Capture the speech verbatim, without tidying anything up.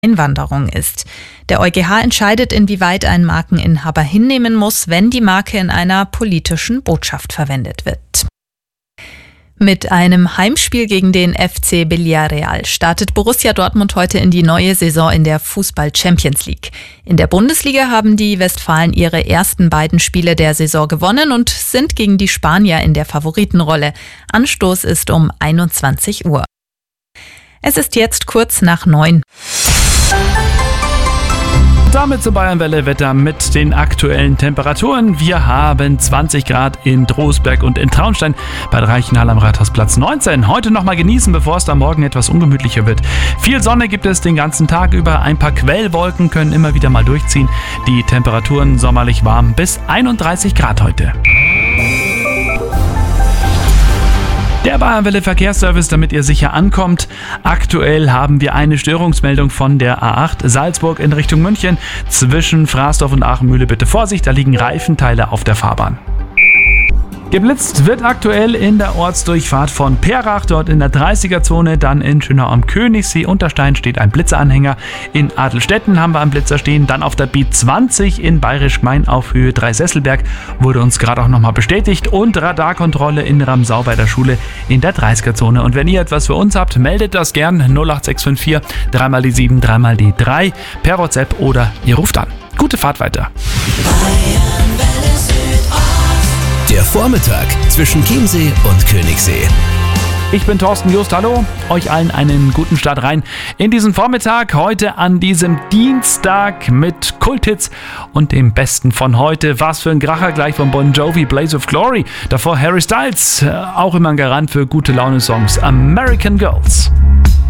Einwanderung ist. Der EuGH entscheidet, inwieweit ein Markeninhaber hinnehmen muss, wenn die Marke in einer politischen Botschaft verwendet wird. Mit einem Heimspiel gegen den F C Villarreal startet Borussia Dortmund heute in die neue Saison in der Fußball-Champions League. In der Bundesliga haben die Westfalen ihre ersten beiden Spiele der Saison gewonnen und sind gegen die Spanier in der Favoritenrolle. Anstoß ist um einundzwanzig Uhr. Es ist jetzt kurz nach neun. Damit zur Bayernwelle-Wetter mit den aktuellen Temperaturen. Wir haben zwanzig Grad in Trostberg und in Traunstein bei Reichenhall am Rathausplatz neunzehn. Heute noch mal genießen, bevor es am Morgen etwas ungemütlicher wird. Viel Sonne gibt es den ganzen Tag über. Ein paar Quellwolken können immer wieder mal durchziehen. Die Temperaturen sommerlich warm bis einunddreißig Grad heute. Der Bayernwelle Verkehrsservice, damit ihr sicher ankommt. Aktuell haben wir eine Störungsmeldung von der A acht Salzburg in Richtung München. Zwischen Frasdorf und Aachenmühle bitte Vorsicht, da liegen Reifenteile auf der Fahrbahn. Geblitzt wird aktuell in der Ortsdurchfahrt von Perach, dort in der dreißiger-Zone, dann in Schönau am Königssee. Unterstein steht ein Blitzeranhänger. In Adelstetten haben wir einen Blitzer stehen. Dann auf der B zwanzig in Bayerisch-Gmein auf Höhe Dreisesselberg wurde uns gerade auch nochmal bestätigt. Und Radarkontrolle in Ramsau bei der Schule in der dreißiger-Zone. Und wenn ihr etwas für uns habt, meldet das gern null acht sechs fünf vier drei mal die sieben, drei mal die drei per WhatsApp oder ihr ruft an. Gute Fahrt weiter. Der Vormittag zwischen Chiemsee und Königssee. Ich bin Thorsten Just, hallo, euch allen einen guten Start rein in diesen Vormittag, heute an diesem Dienstag mit Kulthits und dem Besten von heute. Was für ein Kracher gleich von Bon Jovi, Blaze of Glory. Davor Harry Styles, auch immer ein Garant für gute Laune-Songs, American Girls.